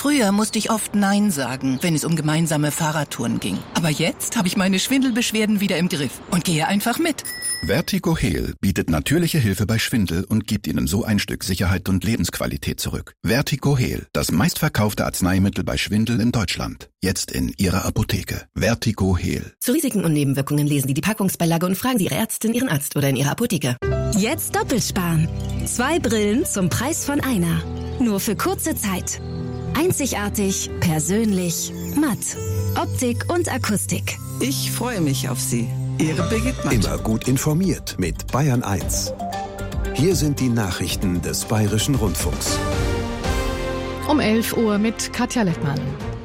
Früher musste ich oft Nein sagen, wenn es um gemeinsame Fahrradtouren ging. Aber jetzt habe ich meine Schwindelbeschwerden wieder im Griff und gehe einfach mit. Vertigo Heal bietet natürliche Hilfe bei Schwindel und gibt Ihnen so ein Stück Sicherheit und Lebensqualität zurück. Vertigo Heal, das meistverkaufte Arzneimittel bei Schwindel in Deutschland. Jetzt in Ihrer Apotheke. Vertigo Heal. Zu Risiken und Nebenwirkungen lesen Sie die Packungsbeilage und fragen Sie Ihre Ärztin, Ihren Arzt oder in Ihrer Apotheke. Jetzt doppelt sparen. 2 Brillen zum Preis von einer. Nur für kurze Zeit. Einzigartig, persönlich, matt. Optik und Akustik. Ich freue mich auf Sie. Ihre Birgit Matt. Immer gut informiert mit Bayern 1. Hier sind die Nachrichten des Bayerischen Rundfunks. Um 11 Uhr mit Katja Lettmann.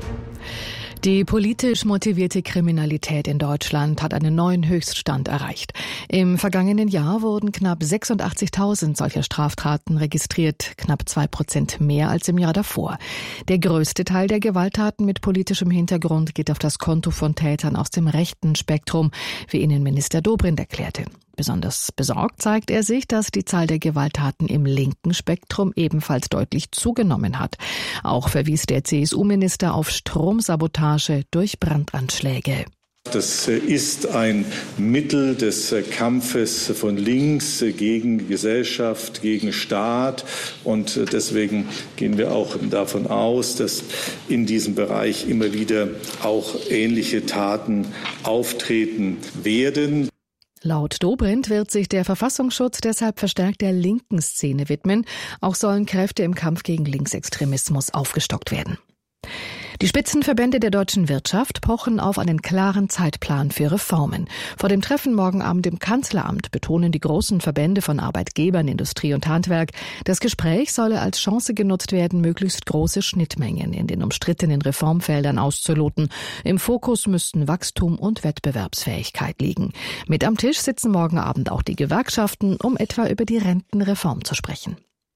Die politisch motivierte Kriminalität in Deutschland hat einen neuen Höchststand erreicht. Im vergangenen Jahr wurden knapp 86.000 solcher Straftaten registriert, knapp 2% mehr als im Jahr davor. Der größte Teil der Gewalttaten mit politischem Hintergrund geht auf das Konto von Tätern aus dem rechten Spektrum, wie Innenminister Dobrindt erklärte. Besonders besorgt zeigt er sich, dass die Zahl der Gewalttaten im linken Spektrum ebenfalls deutlich zugenommen hat. Auch verwies der CSU-Minister auf Stromsabotage durch Brandanschläge. Das ist ein Mittel des Kampfes von links gegen Gesellschaft, gegen Staat. Und deswegen gehen wir auch davon aus, dass in diesem Bereich immer wieder auch ähnliche Taten auftreten werden. Laut Dobrindt wird sich der Verfassungsschutz deshalb verstärkt der linken Szene widmen. Auch sollen Kräfte im Kampf gegen Linksextremismus aufgestockt werden. Die Spitzenverbände der deutschen Wirtschaft pochen auf einen klaren Zeitplan für Reformen. Vor dem Treffen morgen Abend im Kanzleramt betonen die großen Verbände von Arbeitgebern, Industrie und Handwerk, das Gespräch solle als Chance genutzt werden, möglichst große Schnittmengen in den umstrittenen Reformfeldern auszuloten. Im Fokus müssten Wachstum und Wettbewerbsfähigkeit liegen. Mit am Tisch sitzen morgen Abend auch die Gewerkschaften, um etwa über die Rentenreform zu sprechen.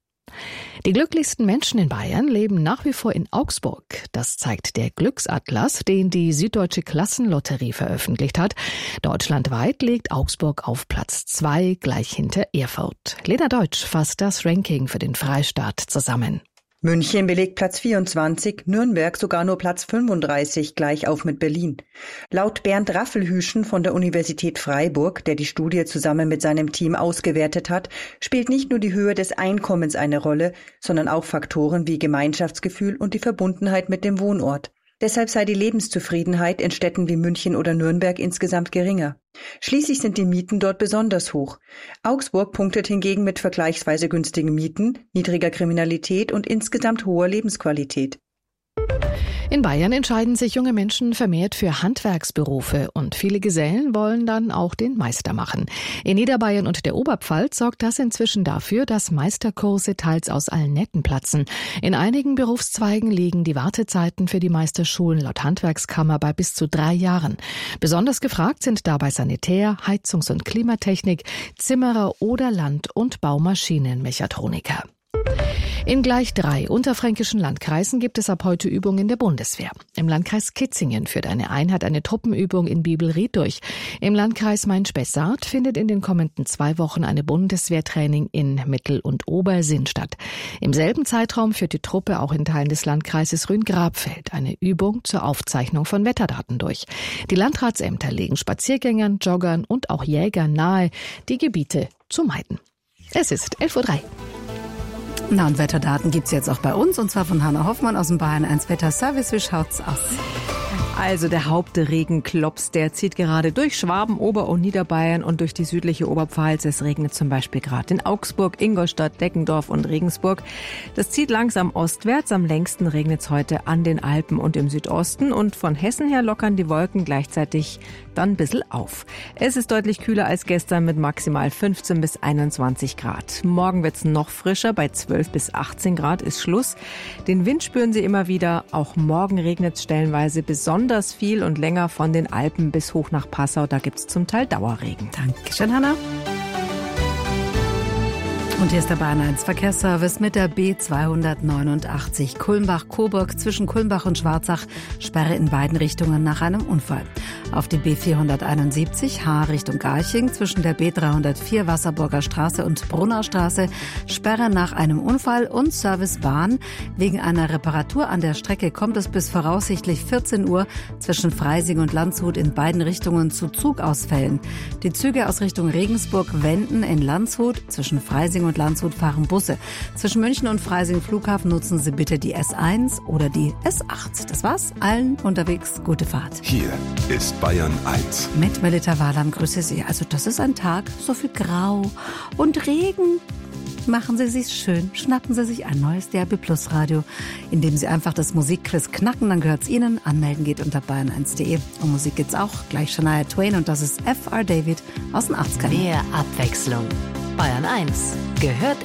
Die glücklichsten Menschen in Bayern leben nach wie vor in Augsburg. Das zeigt der Glücksatlas, den die Süddeutsche Klassenlotterie veröffentlicht hat. Deutschlandweit liegt Augsburg auf Platz 2, gleich hinter Erfurt. Lena Deutsch fasst das Ranking für den Freistaat zusammen. München belegt Platz 24, Nürnberg sogar nur Platz 35, gleich auf mit Berlin. Laut Bernd Raffelhüschen von der Universität Freiburg, der die Studie zusammen mit seinem Team ausgewertet hat, spielt nicht nur die Höhe des Einkommens eine Rolle, sondern auch Faktoren wie Gemeinschaftsgefühl und die Verbundenheit mit dem Wohnort. Deshalb sei die Lebenszufriedenheit in Städten wie München oder Nürnberg insgesamt geringer. Schließlich sind die Mieten dort besonders hoch. Augsburg punktet hingegen mit vergleichsweise günstigen Mieten, niedriger Kriminalität und insgesamt hoher Lebensqualität. In Bayern entscheiden sich junge Menschen vermehrt für Handwerksberufe und viele Gesellen wollen dann auch den Meister machen. In Niederbayern und der Oberpfalz sorgt das inzwischen dafür, dass Meisterkurse teils aus allen Nähten platzen. In einigen Berufszweigen liegen die Wartezeiten für die Meisterschulen laut Handwerkskammer bei bis zu 3 Jahren. Besonders gefragt sind dabei Sanitär, Heizungs- und Klimatechnik, Zimmerer oder Land- und Baumaschinenmechatroniker. In gleich 3 unterfränkischen Landkreisen gibt es ab heute Übungen der Bundeswehr. Im Landkreis Kitzingen führt eine Einheit eine Truppenübung in Bibelried durch. Im Landkreis Main-Spessart findet in den kommenden 2 Wochen eine Bundeswehrtraining in Mittel- und Obersinn statt. Im selben Zeitraum führt die Truppe auch in Teilen des Landkreises Rhön-Grabfeld eine Übung zur Aufzeichnung von Wetterdaten durch. Die Landratsämter legen Spaziergängern, Joggern und auch Jägern nahe, die Gebiete zu meiden. Es ist 11:03 Uhr. Na, und Wetterdaten gibt's jetzt auch bei uns, und zwar von Hanna Hoffmann aus dem Bayern 1 Wetterservice. Wie schaut's aus? Also der Hauptregenklops, der zieht gerade durch Schwaben, Ober- und Niederbayern und durch die südliche Oberpfalz. Es regnet zum Beispiel gerade in Augsburg, Ingolstadt, Deckendorf und Regensburg. Das zieht langsam ostwärts. Am längsten regnet es heute an den Alpen und im Südosten. Und von Hessen her lockern die Wolken gleichzeitig dann ein bisschen auf. Es ist deutlich kühler als gestern mit maximal 15 bis 21 Grad. Morgen wird es noch frischer, bei 12 bis 18 Grad ist Schluss. Den Wind spüren Sie immer wieder. Auch morgen regnet es stellenweise besonders viel und länger von den Alpen bis hoch nach Passau. Da gibt es zum Teil Dauerregen. Dankeschön, Hanna. Und hier ist der Bayern 1 Verkehrsservice mit der B289 Kulmbach-Coburg zwischen Kulmbach und Schwarzach. Sperre in beiden Richtungen nach einem Unfall. Auf die B471 Haar Richtung Garching zwischen der B304 Wasserburger Straße und Brunner Straße Sperre nach einem Unfall und Servicebahn. Wegen einer Reparatur an der Strecke kommt es bis voraussichtlich 14 Uhr zwischen Freising und Landshut in beiden Richtungen zu Zugausfällen. Die Züge aus Richtung Regensburg wenden in Landshut. Zwischen Freising und Landshut fahren Busse. Zwischen München und Freising Flughafen nutzen Sie bitte die S1 oder die S8. Das war's. Allen unterwegs gute Fahrt. Hier ist Bayern 1. Mit Melita Wahlam, grüße Sie. Also das ist ein Tag, so viel Grau und Regen. Machen Sie sich schön, schnappen Sie sich ein neues DRB Plus Radio, indem Sie einfach das Musikquiz knacken, dann gehört's Ihnen. Anmelden geht unter bayern1.de. Um Musik geht's auch. Gleich Shania Twain und das ist F.R. David aus den 80ern. Mehr Abwechslung. Bayern 1 gehört